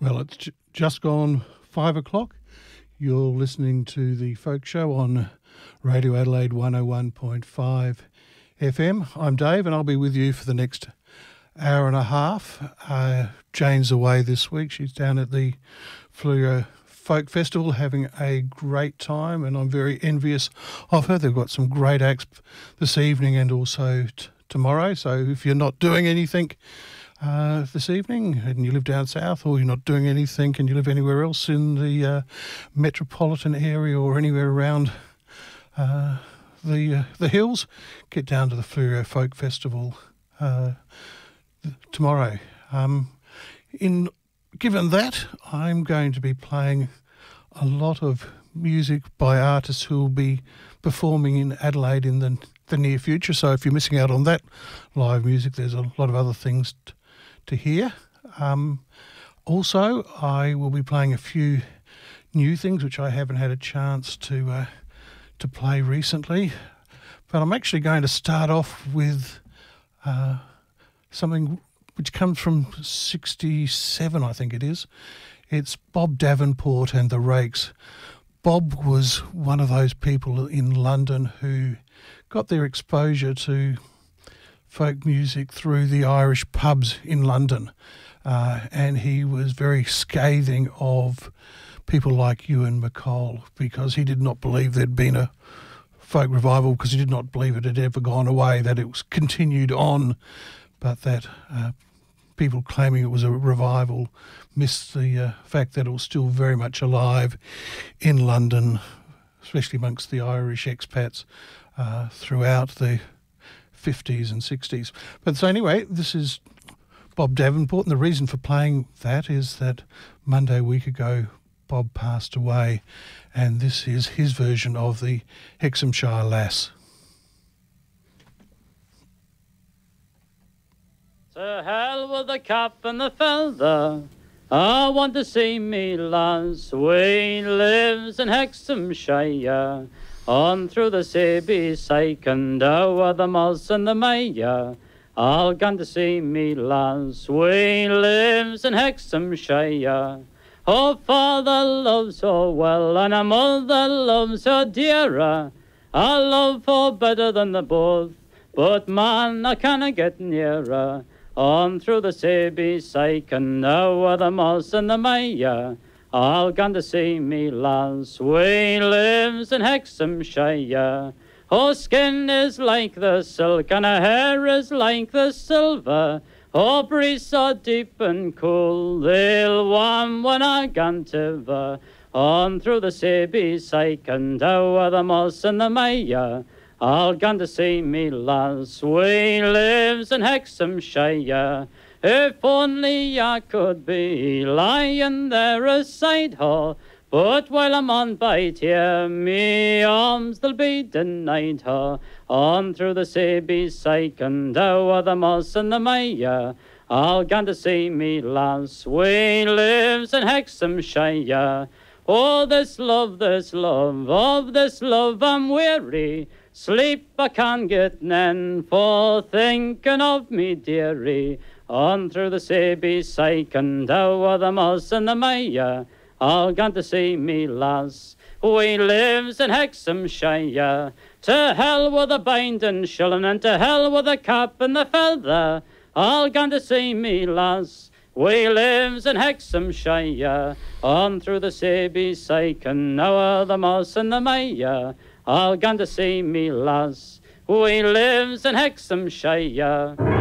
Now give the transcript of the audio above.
Well, it's just gone 5 o'clock. You're listening to the Folk Show on Radio Adelaide 101.5 FM. I'm Dave and I'll be with you for the next hour and a half. Jane's away this week. She's down at the Fleurieu Folk Festival having a great time, and I'm very envious of her. They've got some great acts this evening and also tomorrow. So if you're not doing anything this evening and you live down south, or you're not doing anything and you live anywhere else in the metropolitan area or anywhere around the hills, get down to the Fleurieu Folk Festival tomorrow. Given that, I'm going to be playing a lot of music by artists who will be performing in Adelaide in the near future. So if you're missing out on that live music, there's a lot of other things to hear. Also, I will be playing a few new things which I haven't had a chance to play recently. But I'm actually going to start off with something which comes from 67, I think it is. It's Bob Davenport and the Rakes. Bob was one of those people in London who got their exposure to folk music through the Irish pubs in London. And he was very scathing of people like Ewan MacColl, because he did not believe there'd been a folk revival, because he did not believe it had ever gone away, that it was continued on, but that people claiming it was a revival missed the fact that it was still very much alive in London, especially amongst the Irish expats throughout the 50s and 60s. But so anyway, this is Bob Davenport, and the reason for playing that is that Monday a week ago Bob passed away, and this is his version of the Hexhamshire Lass. To hell with the cap and the feather, I want to see me lass. We lives in Hexhamshire, on through the sea side and over the moss and the mire. I'll gone to see me lass. We lives in Hexhamshire. Her father loves her well, and her mother loves her dearer. I love her better than the both, but man, I cannot get nearer. On through the sea side and over the moss and the mire. I'll gone to see me lass. We lives in Hexhamshire. Her skin is like the silk and her hair is like the silver. Her breasts are deep and cool, they'll warm when I gone to her. On through the sea side and over the moss and the mire. I'll gone to see me lass. We lives in Hexhamshire. If only I could be lying there aside her, but while I'm on bite here, me arms they'll be denied her. On through the sea side and over the moss and the mire. I'll gone to see me lass. We lives in Hexhamshire. Oh, this love, of this love I'm weary. Sleep I can't get none for thinking of me dearie. On through the sea side and over the moss and the mire. I'll gone to see me lass. We lives in Hexhamshire. To hell with the binding shilling and to hell with the cap and the feather. I'll gone to see me lass. We lives in Hexhamshire. On through the sea side and over the moss and the mire. I'll gone to see me lass. We lives in Hexhamshire.